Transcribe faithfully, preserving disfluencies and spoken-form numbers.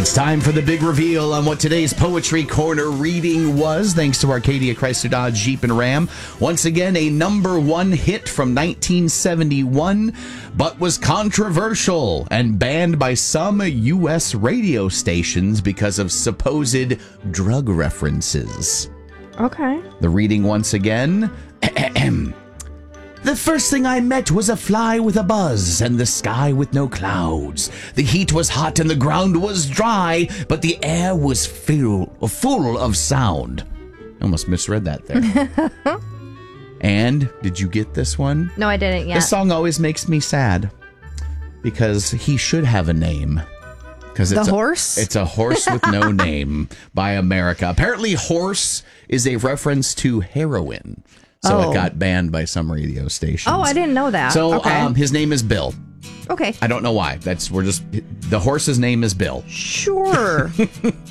It's time for the big reveal on what today's Poetry Corner reading was, thanks to Arcadia Chrysler Dodge Jeep and Ram. Once again, a number one hit from nineteen seventy-one, but was controversial and banned by some U S radio stations because of supposed drug references. Okay. The reading once again. The first thing I met was a fly with a buzz and the sky with no clouds. The heat was hot and the ground was dry, but the air was full, full of sound. I almost misread that there. And did you get this one? No, I didn't yet. This song always makes me sad because he should have a name. Because it's the a, horse? It's a horse with no name by America. Apparently, horse is a reference to heroin. So oh. it got banned by some radio stations. Oh, I didn't know that. So okay. um, his name is Bill. Okay. I don't know why. That's we're just the horse's name is Bill. Sure.